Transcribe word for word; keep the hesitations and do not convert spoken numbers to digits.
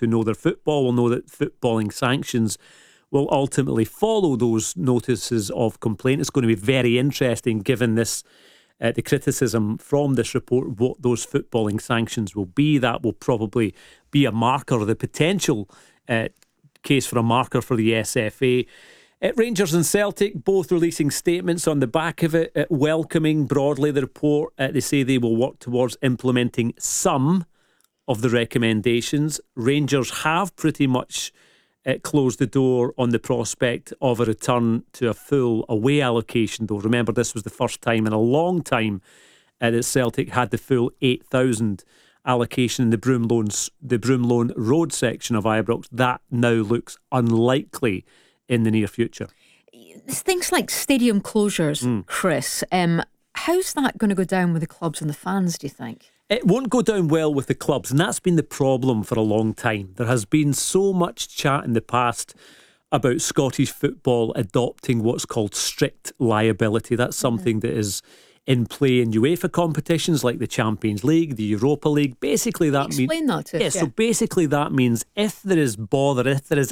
who know their football will know that footballing sanctions will ultimately follow those notices of complaint. It's going to be very interesting, given this uh, the criticism from this report, what those footballing sanctions will be. That will probably be a marker, the potential uh, case for a marker for the S F A. Uh, Rangers and Celtic both releasing statements on the back of it, uh, welcoming broadly the report. Uh, they say they will work towards implementing some of the recommendations. Rangers have pretty much uh, closed the door on the prospect of a return to a full away allocation, though. Remember, this was the first time in a long time uh, that Celtic had the full eight thousand allocation in the Broomloan, the Broomloan Road section of Ibrox. That now looks unlikely in the near future. Things like stadium closures, mm. Chris, um, how's that going to go down with the clubs and the fans, do you think? It won't go down well with the clubs, and that's been the problem for a long time. There has been so much chat in the past about Scottish football adopting what's called strict liability. That's something mm-hmm. that is in play in UEFA competitions like the Champions League, the Europa League. Basically, that means explain that to us. Yeah, Yeah, so basically that means if there is bother, if there is